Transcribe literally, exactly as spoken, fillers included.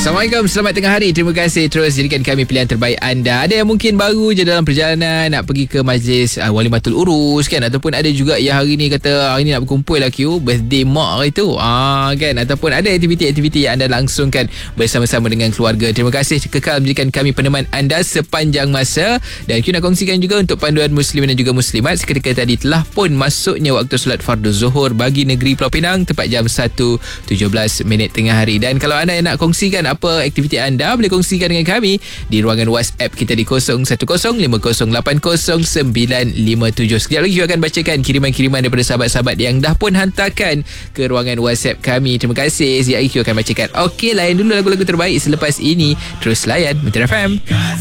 Assalamualaikum, selamat tengah hari. Terima kasih terus jadikan kami pilihan terbaik anda. Ada yang mungkin baru je dalam perjalanan nak pergi ke majlis uh, Walimatul Urus kan, ataupun ada juga yang hari ni kata hari ni nak berkumpul lah Q, birthday mak hari tu ah, kan, ataupun ada aktiviti-aktiviti yang anda langsungkan bersama-sama dengan keluarga. Terima kasih kekal menjadikan kami peneman anda sepanjang masa. Dan Q nak kongsikan juga untuk panduan muslimin dan juga muslimat, seketika tadi telah pun masuknya waktu solat fardu zuhur bagi negeri Pulau Pinang tepat jam satu tujuh belas minit tengah hari. Dan kalau anda yang nak kongsikan apa aktiviti anda, boleh kongsikan dengan kami di ruangan WhatsApp kita di kosong satu kosong lima kosong lapan kosong sembilan lima tujuh. Sekejap lagi kita akan bacakan kiriman-kiriman daripada sahabat-sahabat yang dah pun hantarkan ke ruangan WhatsApp kami. Terima kasih. Sekejap lagi kita akan bacakan. Okey, layan dulu lagu-lagu terbaik selepas ini. Terus layan Mentera F M.